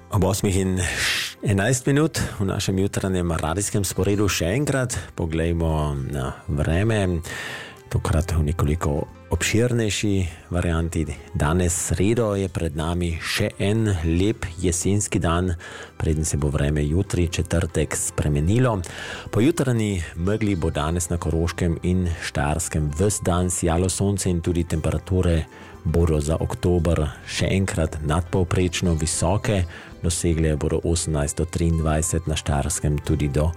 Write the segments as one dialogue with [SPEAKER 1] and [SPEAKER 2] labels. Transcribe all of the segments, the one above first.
[SPEAKER 1] Ob 8:11 v našem jutranjem radijskem sporedu še enkrat poglejmo na vreme, tokrat v nekoliko obširnejši varianti. Danes sredo je pred nami še en lep jesenski dan, preden se bo vreme jutri, četrtek, spremenilo. Po jutranji megli bo danes na Koroškem in Štajerskem ves dan sijalo sonce in tudi temperature bodo za oktober še enkrat nadpovprečno visoke, dosegle bodo 18 do 23, na Štajerskem tudi do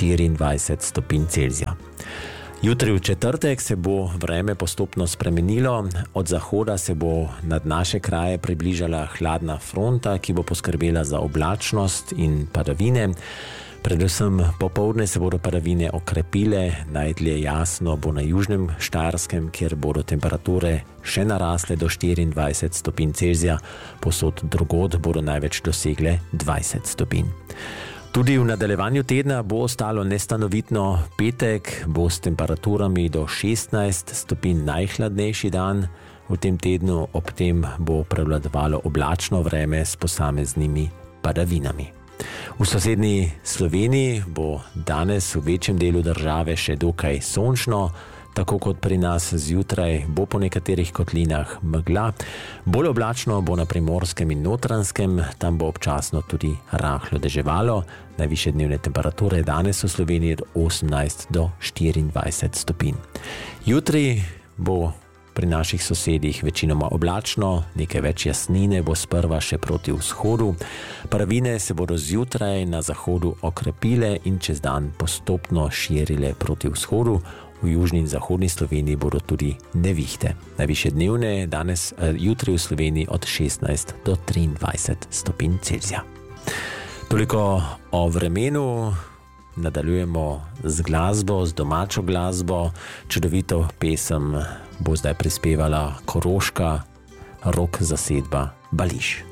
[SPEAKER 1] 24 stopinj Celzija. Jutri v četrtek se bo vreme postopno spremenilo, od zahoda se bo nad naše kraje približala hladna fronta, ki bo poskrbela za oblačnost in padavine. Predvsem popoldne se bodo padavine okrepile, najdlje jasno bo na južnem Štajerskem, kjer bodo temperature še narasle do 24 stopinj Celzija, posod drugod bodo največ dosegle 20 stopinj. Tudi v nadaljevanju tedna bo ostalo nestanovitno. Petek bo s temperaturami do 16 stopinj najhladnejši dan v tem tednu, ob tem bo prevladovalo oblačno vreme s posameznimi padavinami. V sosednji Sloveniji bo danes v večjem delu države še dokaj sončno, tako kot pri nas zjutraj bo po nekaterih kotlinah megla. Bolj oblačno bo na Primorskem in Notranjskem, tam bo občasno tudi rahlo deževalo. Najvišje dnevne temperature danes v Sloveniji od 18 do 24 stopinj. Jutri bo pri naših sosedih večinoma oblačno, nekaj več jasnine bo sprva še proti vzhodu. Padavine se bodo zjutraj na zahodu okrepile in čez dan postopno širile proti vzhodu. V južni in zahodni Sloveniji bodo tudi nevihte. Najvišje dnevne jutri v Sloveniji od 16 do 23 stopinj Celzija. Toliko o vremenu. Nadaljujemo z glasbo, z domačo glasbo. Čudovito pesem bo zdaj prispevala koroška rock zasedba Bališ.